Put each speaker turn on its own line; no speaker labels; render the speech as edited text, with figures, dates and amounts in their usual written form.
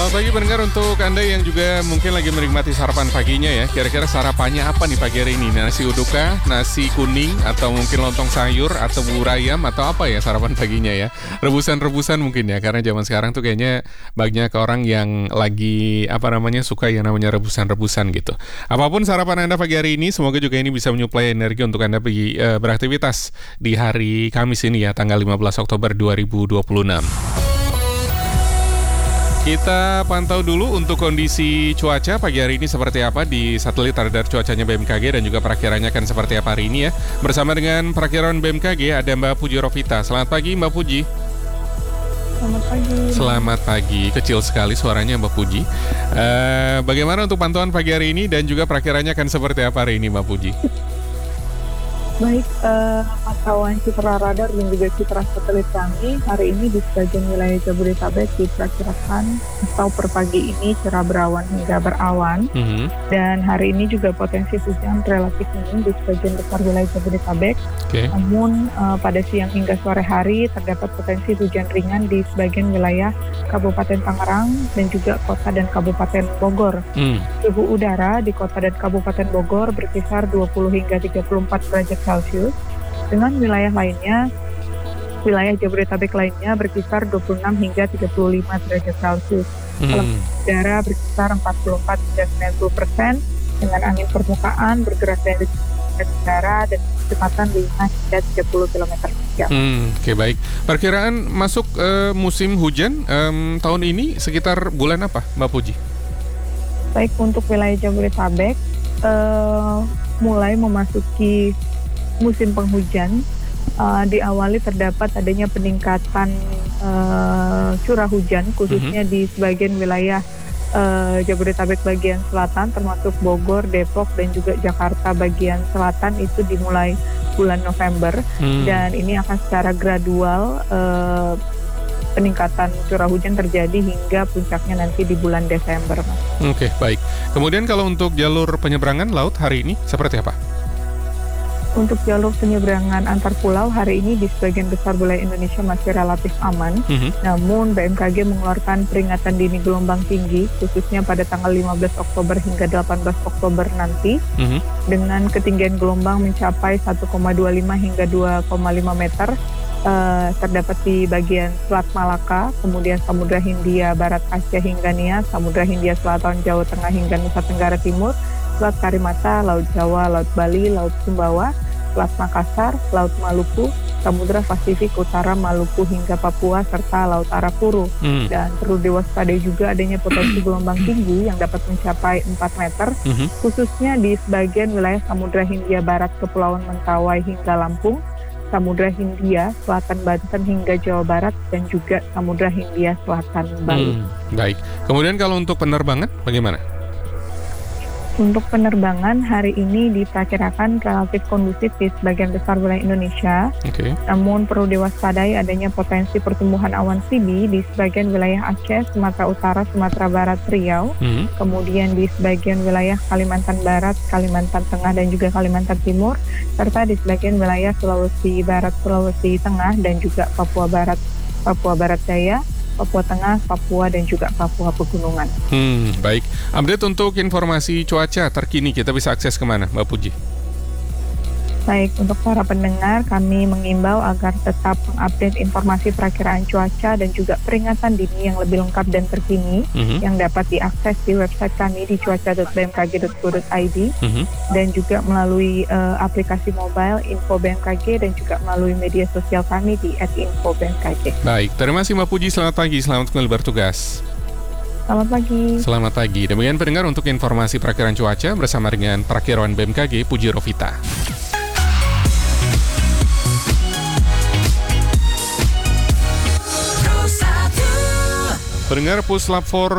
Selamat pagi pendengar, untuk Anda yang juga mungkin lagi menikmati sarapan paginya ya. Kira-kira sarapannya apa nih pagi hari ini? Nasi uduk kah? Nasi kuning? Atau mungkin lontong sayur? Atau bubur ayam? Atau apa ya sarapan paginya ya? Rebusan-rebusan mungkin ya. Karena zaman sekarang tuh kayaknya banyak orang yang lagi suka yang namanya rebusan-rebusan gitu. Apapun sarapan Anda pagi hari ini, semoga juga ini bisa menyuplai energi untuk Anda pergi beraktivitas di hari Kamis ini ya, tanggal 15 Oktober 2026. Kita pantau dulu untuk kondisi cuaca pagi hari ini seperti apa di satelit radar cuacanya BMKG dan juga perakirannya akan seperti apa hari ini ya. Bersama dengan perakiran BMKG ada Mbak Puji Rovita. Selamat pagi Mbak Puji.
Selamat pagi.
Selamat pagi. Kecil sekali suaranya Mbak Puji. Bagaimana untuk pantauan pagi hari ini dan juga perakirannya akan seperti apa hari ini Mbak Puji?
Baik, pantauan citra radar dan juga citra satelit kami hari ini di sebagian wilayah Jabodetabek diperkirakan atau per pagi ini cerah berawan hingga berawan. Dan hari ini juga potensi hujan relatif minim di sebagian besar wilayah Jabodetabek. Namun pada siang hingga sore hari terdapat potensi hujan ringan di sebagian wilayah Kabupaten Tangerang dan juga Kota dan Kabupaten Bogor. Suhu udara di Kota dan Kabupaten Bogor berkisar 20 hingga 34 derajat Celcius, dengan wilayah Jabodetabek lainnya berkisar 26 hingga 35 derajat Celcius. Kalau udara berkisar 44 hingga 90%, dengan angin permukaan bergerak dari udara dan kecepatan 5 hingga 30 km per jam.
Oke, baik. Perkiraan masuk musim hujan tahun ini sekitar bulan apa, Mbak Puji?
Baik, untuk wilayah Jabodetabek mulai memasuki musim penghujan, diawali terdapat adanya peningkatan curah hujan khususnya di sebagian wilayah Jabodetabek bagian selatan termasuk Bogor, Depok dan juga Jakarta bagian selatan itu dimulai bulan November dan ini akan secara gradual peningkatan curah hujan terjadi hingga puncaknya nanti di bulan Desember.
Oke, baik. Kemudian kalau untuk jalur penyeberangan laut hari ini seperti apa?
Untuk jalur penyeberangan antar pulau hari ini di sebagian besar wilayah Indonesia masih relatif aman. Namun BMKG mengeluarkan peringatan dini gelombang tinggi khususnya pada tanggal 15 Oktober hingga 18 Oktober nanti dengan ketinggian gelombang mencapai 1,25 hingga 2,5 meter. Terdapat di bagian Selat Malaka, kemudian Samudra Hindia Barat Asia hingga Nias, Samudra Hindia Selatan Jawa Tengah hingga Nusa Tenggara Timur, Selat Karimata, Laut Jawa, Laut Bali, Laut Sumbawa, Selat Makassar, Laut Maluku, Samudra Pasifik Utara Maluku hingga Papua, serta Laut Arafuru. Dan perlu diwaspadai juga adanya potensi gelombang tinggi yang dapat mencapai 4 meter, khususnya di sebagian wilayah Samudra Hindia Barat Kepulauan Mentawai hingga Lampung, Samudra Hindia Selatan Banten hingga Jawa Barat, dan juga Samudra Hindia Selatan Bali.
Baik. Kemudian kalau untuk penerbangan bagaimana?
Untuk penerbangan hari ini diperkirakan relatif kondusif di sebagian besar wilayah Indonesia. Namun perlu diwaspadai adanya potensi pertumbuhan awan sibi di sebagian wilayah Aceh, Sumatera Utara, Sumatera Barat, Riau. Kemudian di sebagian wilayah Kalimantan Barat, Kalimantan Tengah dan juga Kalimantan Timur, serta di sebagian wilayah Sulawesi Barat, Sulawesi Tengah dan juga Papua Barat, Papua Barat Daya, Papua Tengah, Papua dan juga Papua Pegunungan.
Baik. Update untuk informasi cuaca terkini kita bisa akses kemana, Mbak Puji?
Baik, untuk para pendengar kami mengimbau agar tetap mengupdate informasi perakiraan cuaca dan juga peringatan dini yang lebih lengkap dan terkini yang dapat diakses di website kami di cuaca.bmkg.go.id dan juga melalui aplikasi mobile Info BMKG dan juga melalui media sosial kami di @infobmkg.
Baik, terima kasih Mbak Puji, selamat pagi, selamat kembali bertugas.
Selamat pagi.
Selamat pagi. Demikian pendengar untuk informasi perakiraan cuaca bersama dengan perakiraan BMKG Puji Rovita. Pendengar Puslap 4